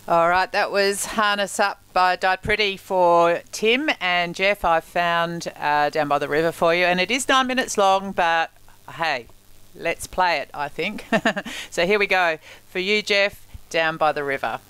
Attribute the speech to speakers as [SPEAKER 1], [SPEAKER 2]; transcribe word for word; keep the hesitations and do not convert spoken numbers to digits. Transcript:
[SPEAKER 1] All right, that was Harness Up by Died Pretty for Tim, and Jeff, I found uh, Down by the River for you, and it is nine minutes long, but hey, let's play it, I think. So here we go. For you, Jeff, Down by the River.